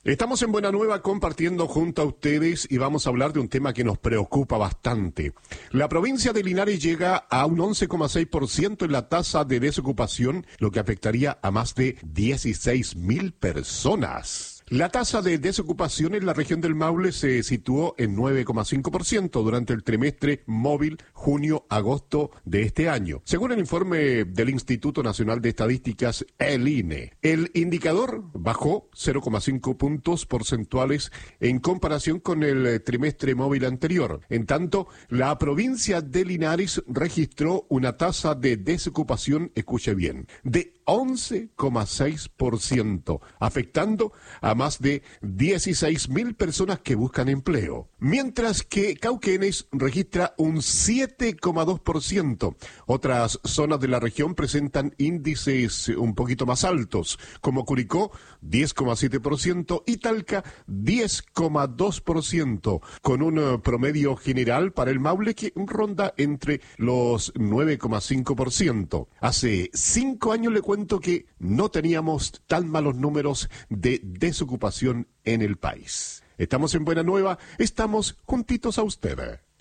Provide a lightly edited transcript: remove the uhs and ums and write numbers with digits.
Estamos en Buena Nueva compartiendo junto a ustedes y vamos a hablar de un tema que nos preocupa bastante. La provincia de Linares llega a un 11,6% en la tasa de desocupación, lo que afectaría a más de 16.000 personas. La tasa de desocupación en la región del Maule se situó en 9,5% durante el trimestre móvil junio-agosto de este año, según el informe del Instituto Nacional de Estadísticas, el INE. El indicador bajó 0,5 puntos porcentuales en comparación con el trimestre móvil anterior. En tanto, la provincia de Linares registró una tasa de desocupación, escuche bien, de 11,6%, afectando a más de 16.000 personas que buscan empleo. Mientras que Cauquenes registra un 7,2%. Otras zonas de la región presentan índices un poquito más altos, como Curicó, 10,7%, y Talca, 10,2%, con un promedio general para el Maule que ronda entre los 9,5%. Hace 5 años le cuento que no teníamos tan malos números de desocupación en el país. Estamos en Buena Nueva, estamos juntitos a usted.